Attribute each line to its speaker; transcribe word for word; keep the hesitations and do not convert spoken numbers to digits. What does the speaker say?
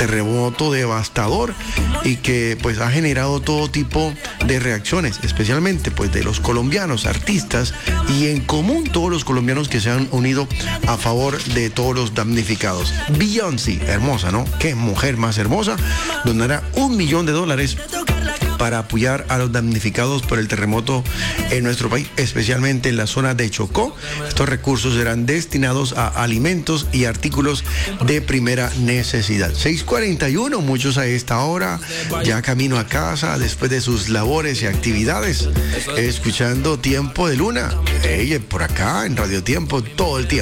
Speaker 1: terremoto devastador y que pues ha generado todo tipo de reacciones, especialmente pues de los colombianos, artistas y en común todos los colombianos que se han unido a favor de todos los damnificados. Beyoncé, hermosa, ¿no? Qué mujer más hermosa, donará un millón de dólares para apoyar a los damnificados por el terremoto en nuestro país, especialmente en la zona de Chocó. Estos recursos serán destinados a alimentos y artículos de primera necesidad. seis cuarenta y uno, muchos a esta hora, ya camino a casa después de sus labores y actividades, escuchando Tiempo de Luna. Ella por acá en Radio Tiempo todo el tiempo.